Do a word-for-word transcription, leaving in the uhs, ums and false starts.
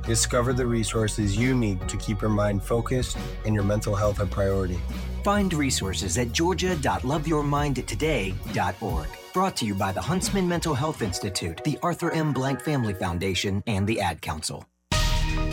Discover the resources you need to keep your mind focused and your mental health a priority. Find resources at georgia dot love your mind today dot org. Brought to you by the Huntsman Mental Health Institute, the Arthur M. Blank Family Foundation, and the Ad Council.